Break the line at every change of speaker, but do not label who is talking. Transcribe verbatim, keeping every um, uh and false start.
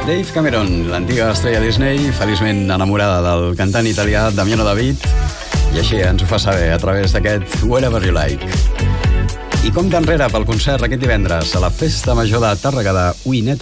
Dave Cameron, l'antiga estrella Disney, feliçment enamorada del cantant italià Damiano David, i així ens ho fa saber a través d'aquest Wherever You Like. I compte enrere pel concert aquest divendres a la Festa Major de Tàrrega de Uineta